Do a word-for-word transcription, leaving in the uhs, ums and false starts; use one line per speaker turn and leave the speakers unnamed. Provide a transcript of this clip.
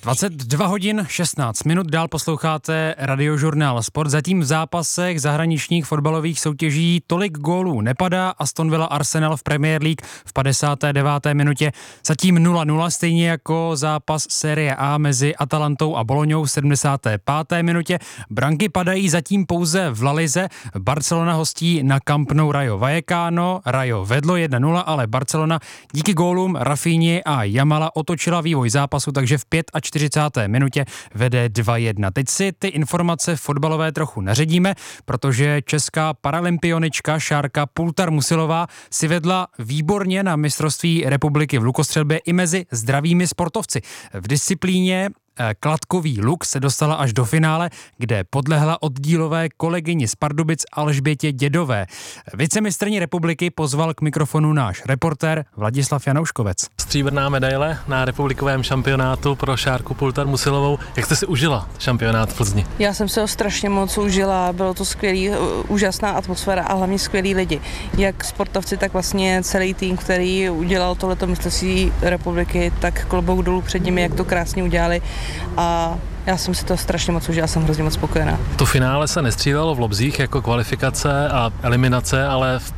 dvacet dva hodin šestnáct minut, dál posloucháte Radiožurnál Sport. Zatím v zápasech zahraničních fotbalových soutěží tolik gólů nepadá. Aston Villa Arsenal v Premier League v padesáté deváté minutě zatím nula nula, stejně jako zápas Serie A mezi Atalantou a Bolognou v sedmdesáté páté minutě. Branky padají zatím pouze v La Lize. Barcelona hostí na Camp Nou Rayo Vallecano. Rayo vedlo jedna nula, ale Barcelona díky gólům Rafinhy a Jamala otočila vývoj zápasu, takže v čtyřicáté páté minutě vede dva jedna. Teď si ty informace fotbalové trochu naředíme, protože česká paralympionička Šárka Pultar-Musilová si vedla výborně na mistrovství republiky v lukostřelbě i mezi zdravými sportovci. V disciplíně kladkový luk se dostala až do finále, kde podlehla oddílové kolegyni z Pardubic Alžbětě Dědové. Vicemistryni republiky pozval k mikrofonu náš reportér Vladislav Janouškovec.
Stříbrná medaile na republikovém šampionátu pro Šárku Pultar-Musilovou. Jak jste si užila šampionát v Plzni?
Já jsem se ho strašně moc užila, bylo to skvělý, úžasná atmosféra a hlavně skvělí lidi. Jak sportovci, tak vlastně celý tým, který udělal tohleto mistrovství republiky, tak klobouk dolů před nimi, jak to krásně udělali. A já jsem si to strašně moc užila, jsem hrozně moc spokojená.
To finále se nestřídalo v lobzích jako kvalifikace a eliminace, ale v